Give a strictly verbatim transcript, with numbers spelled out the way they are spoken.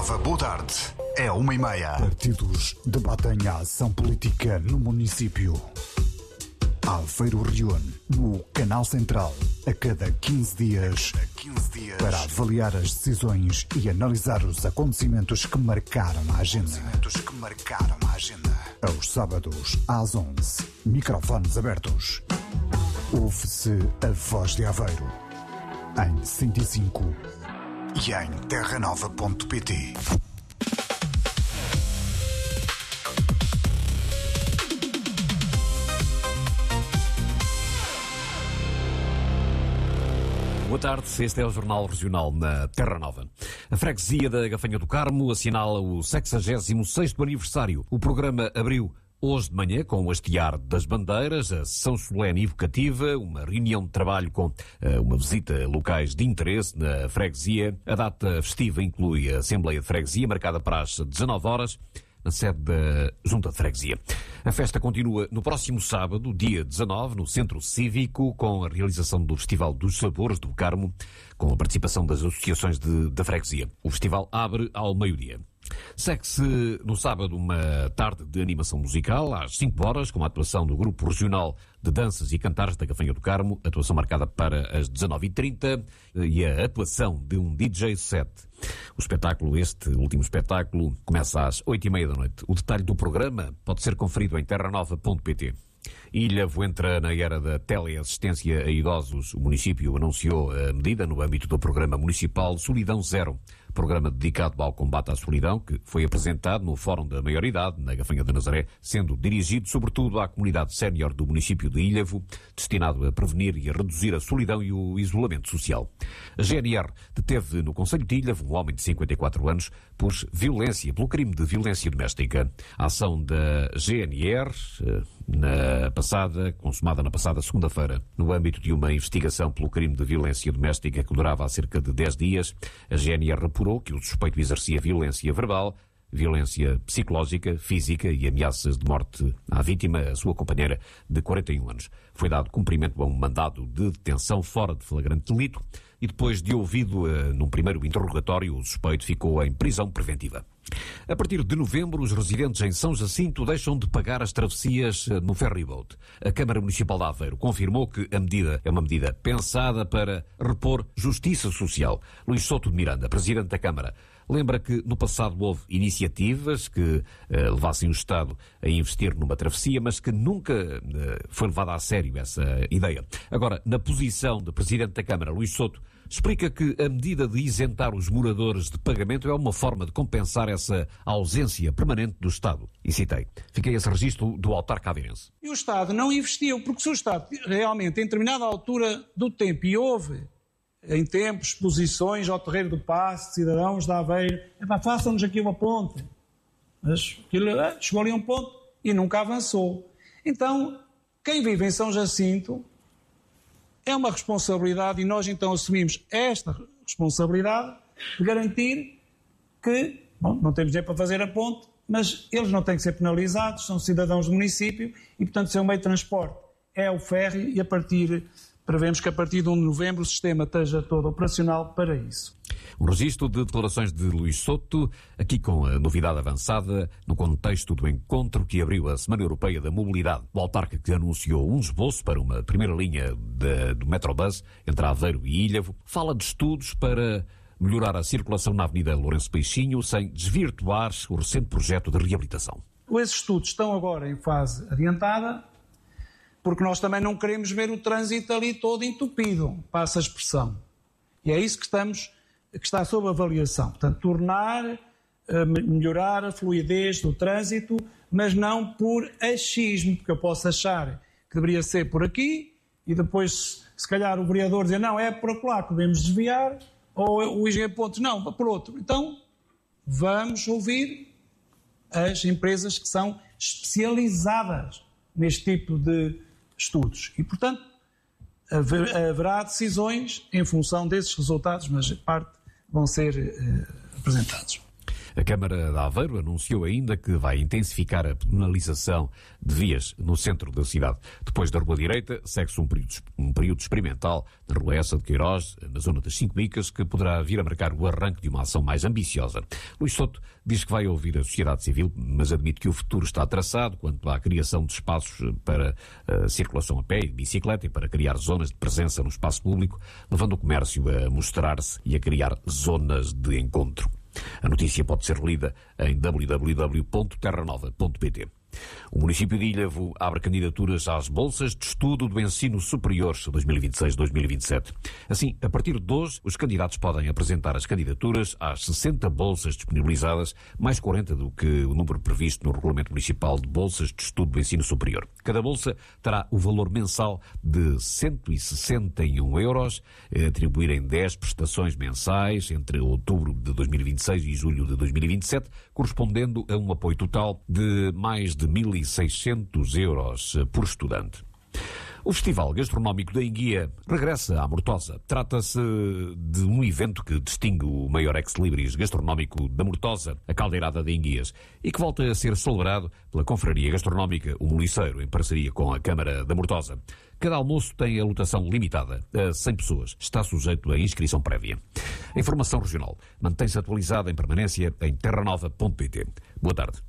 Nova, boa tarde. É uma e meia. Partidos debatem a ação política no município. Aveiro reúne no Canal Central a cada quinze dias, A quinze dias. para avaliar as decisões e analisar os acontecimentos que marcaram a agenda. Acontecimentos que marcaram a agenda. Aos sábados, às onze, microfones abertos. Ouve-se a voz de Aveiro, em cento e cinco. E em terra nova ponto pt. Boa tarde, este é o Jornal Regional na Terra Nova. A freguesia da Gafanha do Carmo assinala o sexagésimo sexto aniversário. O programa abriu hoje de manhã com o hastear das bandeiras, a sessão solene evocativa, uma reunião de trabalho com uh, uma visita a locais de interesse na freguesia. A data festiva inclui a Assembleia de Freguesia, marcada para as dezanove horas, na sede da Junta de Freguesia. A festa continua no próximo sábado, dia dezanove, no Centro Cívico, com a realização do Festival dos Sabores do Carmo, com a participação das associações de, da freguesia. O festival abre ao meio-dia. Segue-se no sábado uma tarde de animação musical, às cinco horas, com a atuação do Grupo Regional de Danças e Cantares da Gafanha do Carmo, atuação marcada para as dezanove e trinta, e a atuação de um D J set. O espetáculo, este último espetáculo, começa às oito e meia da noite. O detalhe do programa pode ser conferido em terra nova ponto pt. Ilhavo entra na era da teleassistência a idosos. O município anunciou a medida no âmbito do Programa Municipal Solidão Zero, programa dedicado ao combate à solidão, que foi apresentado no Fórum da Maioridade, na Gafanha de Nazaré, sendo dirigido sobretudo à comunidade sénior do município de Ilhavo, destinado a prevenir e a reduzir a solidão e o isolamento social. A G N R deteve no Concelho de Ilhavo um homem de cinquenta e quatro anos por violência, pelo crime de violência doméstica. A ação da G N R, na passada, consumada na passada segunda-feira, no âmbito de uma investigação pelo crime de violência doméstica que durava há cerca de dez dias, a G N R apurou que o suspeito exercia violência verbal, violência psicológica, física e ameaças de morte à vítima, a sua companheira de quarenta e um anos. Foi dado cumprimento a um mandado de detenção fora de flagrante delito e depois de ouvido uh, num primeiro interrogatório, o suspeito ficou em prisão preventiva. A partir de novembro, os residentes em São Jacinto deixam de pagar as travessias no ferryboat. A Câmara Municipal de Aveiro confirmou que a medida é uma medida pensada para repor justiça social. Luís Souto de Miranda, presidente da Câmara, lembra que no passado houve iniciativas que eh, levassem o Estado a investir numa travessia, mas que nunca eh, foi levada a sério essa ideia. Agora, na posição de presidente da Câmara, Luís Souto explica que a medida de isentar os moradores de pagamento é uma forma de compensar essa ausência permanente do Estado. E citei, fiquei esse registro do autarca aveirense. E o Estado não investiu, porque se o Estado realmente, em determinada altura do tempo, e houve em tempos exposições ao terreiro do passe, cidadãos da Aveiro, epá, façam-nos aqui uma ponte. Mas aquilo, ah, chegou ali um ponto e nunca avançou. Então, quem vive em São Jacinto é uma responsabilidade e nós então assumimos esta responsabilidade de garantir que, bom, não temos dinheiro para fazer a ponte, mas eles não têm que ser penalizados, são cidadãos do município e, portanto, seu meio de transporte é o ferry e a partir, prevemos que a partir de um de novembro o sistema esteja todo operacional para isso. Um registro de declarações de Luís Souto, aqui com a novidade avançada no contexto do encontro que abriu a Semana Europeia da Mobilidade. O autarca que anunciou um esboço para uma primeira linha de, do Metrobus entre Aveiro e Ilhavo, fala de estudos para melhorar a circulação na Avenida Lourenço Peixinho sem desvirtuar o recente projeto de reabilitação. Esses estudos estão agora em fase adiantada, porque nós também não queremos ver o trânsito ali todo entupido, passa a expressão. E é isso que estamos, que está sob avaliação. Portanto, tornar, melhorar a fluidez do trânsito, mas não por achismo, porque eu posso achar que deveria ser por aqui e depois, se calhar, o vereador dizer não, é por lá que devemos desviar, ou o engenheiro Pontes, não, por outro. Então, vamos ouvir as empresas que são especializadas neste tipo de estudos. E, portanto, haverá decisões em função desses resultados, mas parte vão ser uh, apresentados. A Câmara de Aveiro anunciou ainda que vai intensificar a penalização de vias no centro da cidade. Depois da Rua Direita, segue-se um período, um período experimental na Rua Essa de Queiroz, na zona das Cinco Bicas, que poderá vir a marcar o arranque de uma ação mais ambiciosa. Luís Souto diz que vai ouvir a sociedade civil, mas admite que o futuro está traçado quanto à criação de espaços para a circulação a pé e de bicicleta e para criar zonas de presença no espaço público, levando o comércio a mostrar-se e a criar zonas de encontro. A notícia pode ser lida em w w w ponto terra nova ponto p t. O município de Ilhavo abre candidaturas às bolsas de estudo do ensino superior dois mil e vinte e seis a dois mil e vinte e sete. Assim, a partir de hoje, os candidatos podem apresentar as candidaturas às sessenta bolsas disponibilizadas, mais quarenta do que o número previsto no Regulamento Municipal de Bolsas de Estudo do Ensino Superior. Cada bolsa terá o valor mensal de cento e sessenta e um euros, a atribuir em dez prestações mensais entre outubro de dois mil e vinte e seis e julho de dois mil e vinte e sete, correspondendo a um apoio total de mais de mil e seiscentos euros por estudante. O Festival Gastronómico da Enguia regressa à Mortosa. Trata-se de um evento que distingue o maior ex-libris gastronómico da Mortosa, a Caldeirada de Enguias, e que volta a ser celebrado pela Confraria Gastronómica O Moliceiro, em parceria com a Câmara da Mortosa. Cada almoço tem a lotação limitada a cem pessoas. Está sujeito a inscrição prévia. A informação regional mantém-se atualizada em permanência em terra nova ponto p t. Boa tarde.